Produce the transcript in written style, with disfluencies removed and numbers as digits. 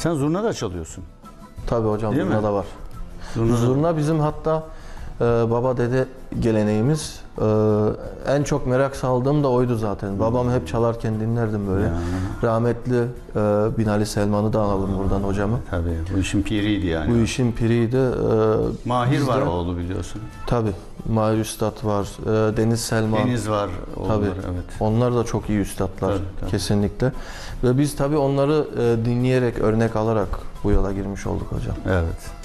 Sen zurna da çalıyorsun. Tabii hocam, Değil mi? zurna da var. Zurna, Zurna bizim hatta baba dede geleneğimiz. En çok merak saldığım da oydu zaten. Babam hep çalarken dinlerdim böyle. Ya. Rahmetli Binali Selman'ı da alalım buradan hocamı. Tabii bu işin piriydi yani. Bu işin piriydi. Mahir Biz var de- oğlu biliyorsun. Tabii. Mahir Üstad var. Deniz Selman. Deniz var oğulları, Tabii. evet. Onlar da çok iyi üstadlar Tabii. kesinlikle. Ve biz tabii onları dinleyerek, örnek alarak bu yola girmiş olduk hocam. Evet.